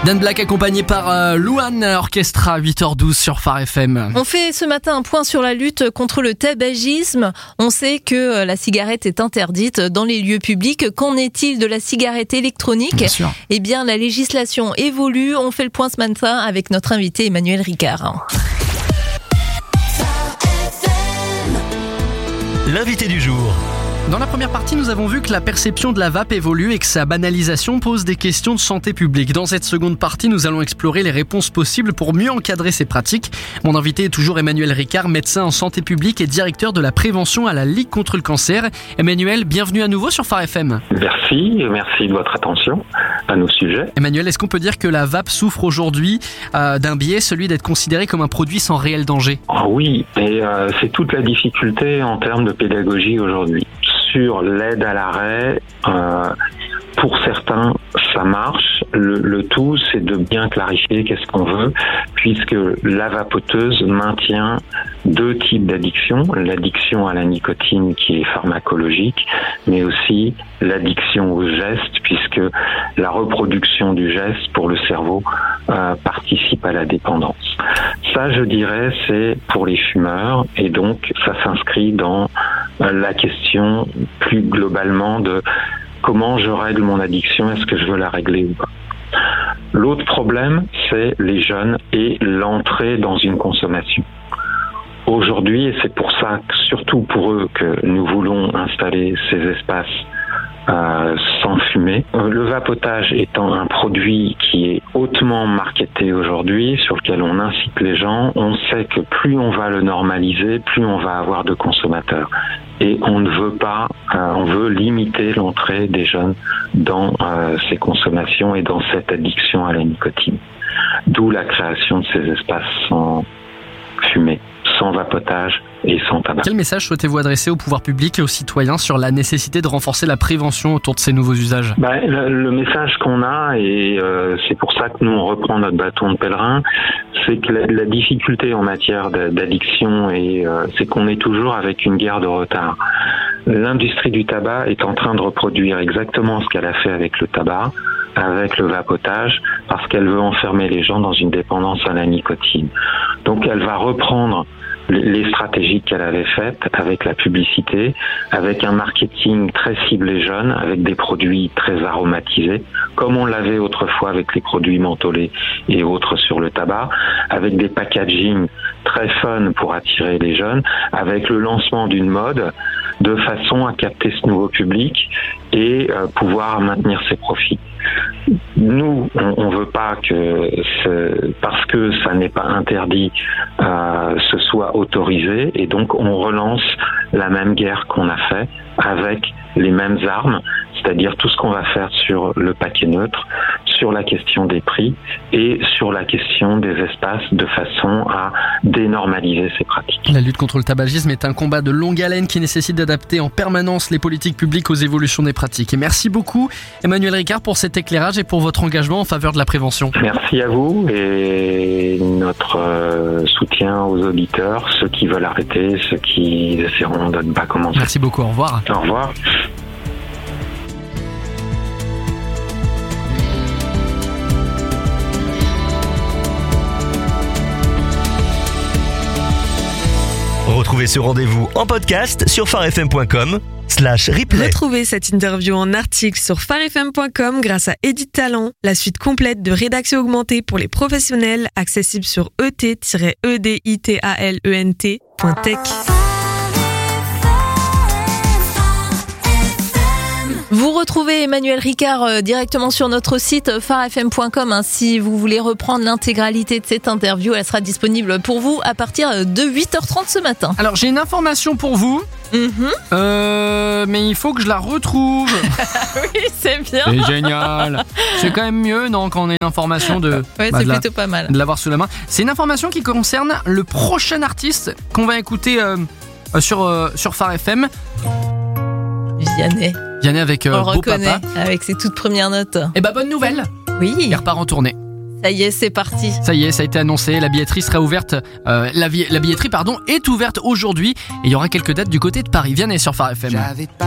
Dan Black accompagné par Louane Orchestra, 8h12 sur Phare FM. On fait ce matin un point sur la lutte contre le tabagisme. On sait que la cigarette est interdite dans les lieux publics. Qu'en est-il de la cigarette électronique ? Bien sûr. Eh bien, la législation évolue. On fait le point ce matin avec notre invité Emmanuel Ricard. L'invité du jour. Dans la première partie, nous avons vu que la perception de la vape évolue et que sa banalisation pose des questions de santé publique. Dans cette seconde partie, nous allons explorer les réponses possibles pour mieux encadrer ces pratiques. Mon invité est toujours Emmanuel Ricard, médecin en santé publique et directeur de la prévention à la Ligue contre le cancer. Emmanuel, bienvenue à nouveau sur Phare FM. Merci de votre attention à nos sujets. Emmanuel, est-ce qu'on peut dire que la vape souffre aujourd'hui d'un biais, celui d'être considéré comme un produit sans réel danger ? Oui, et c'est toute la difficulté en termes de pédagogie aujourd'hui. Sur l'aide à l'arrêt, pour certains, ça marche. Le tout, c'est de bien clarifier qu'est-ce qu'on veut, puisque la vapoteuse maintient deux types d'addiction. L'addiction à la nicotine qui est pharmacologique, mais aussi l'addiction au geste, puisque la reproduction du geste pour le cerveau participe à la dépendance. Ça, je dirais, c'est pour les fumeurs, et donc ça s'inscrit dans la question plus globalement de comment je règle mon addiction, est-ce que je veux la régler ou pas. L'autre problème, c'est les jeunes et l'entrée dans une consommation. Aujourd'hui, et c'est pour ça, surtout pour eux, que nous voulons installer ces espaces sans fumer. Le vapotage étant un produit qui est hautement marketé aujourd'hui, sur lequel on incite les gens, on sait que plus on va le normaliser, plus on va avoir de consommateurs. Et on ne veut pas, on veut limiter l'entrée des jeunes dans ces consommations et dans cette addiction à la nicotine. D'où la création de ces espaces sans fumée, sans vapotage et sans tabac. Quel message souhaitez-vous adresser au pouvoir public et aux citoyens sur la nécessité de renforcer la prévention autour de ces nouveaux usages ? Le message qu'on a, et c'est pour ça que nous on reprend notre bâton de pèlerin, c'est que la difficulté en matière d'addiction, c'est qu'on est toujours avec une guerre de retard. L'industrie du tabac est en train de reproduire exactement ce qu'elle a fait avec le tabac, avec le vapotage, parce qu'elle veut enfermer les gens dans une dépendance à la nicotine. Donc elle va reprendre les stratégies qu'elle avait faites avec la publicité, avec un marketing très ciblé jeune, avec des produits très aromatisés, comme on l'avait autrefois avec les produits mentholés et autres sur le tabac, avec des packaging très fun pour attirer les jeunes, avec le lancement d'une mode, de façon à capter ce nouveau public et pouvoir maintenir ses profits. Nous, on veut pas que parce que ça n'est pas interdit, ce soit autorisé, et donc on relance la même guerre qu'on a fait avec les mêmes armes, c'est-à-dire tout ce qu'on va faire sur le paquet neutre, sur la question des prix et sur la question des espaces, de façon à dénormaliser ces pratiques. La lutte contre le tabagisme est un combat de longue haleine qui nécessite d'adapter en permanence les politiques publiques aux évolutions des pratiques. Et merci beaucoup Emmanuel Ricard pour cet éclairage et pour votre engagement en faveur de la prévention. Merci à vous, et notre soutien aux auditeurs, ceux qui veulent arrêter, ceux qui essaieront de ne pas commencer. Merci beaucoup, au revoir. Au revoir. Retrouvez ce rendez-vous en podcast sur pharefm.com/replay. Retrouvez cette interview en article sur pharefm.com grâce à Edit Talent, la suite complète de rédaction augmentée pour les professionnels, accessible sur et-editalent.tech. Vous retrouvez Emmanuel Ricard directement sur notre site pharefm.com. Si vous voulez reprendre l'intégralité de cette interview, elle sera disponible pour vous à partir de 8h30 ce matin. Alors j'ai une information pour vous. Mais il faut que je la retrouve. Oui, c'est bien. C'est génial. C'est quand même mieux, non, quand on a une information de. Ouais, c'est plutôt pas mal. De l'avoir sous la main. C'est une information qui concerne le prochain artiste qu'on va écouter sur Phare FM. Vianney avec on le Beau reconnaît, Papa. avec ses toutes premières notes. Et bonne nouvelle. Oui. Il repart en tournée. Ça y est, c'est parti. Ça y est, ça a été annoncé. La billetterie sera ouverte. La billetterie est ouverte aujourd'hui. Et il y aura quelques dates du côté de Paris. Vianney sur Phare FM.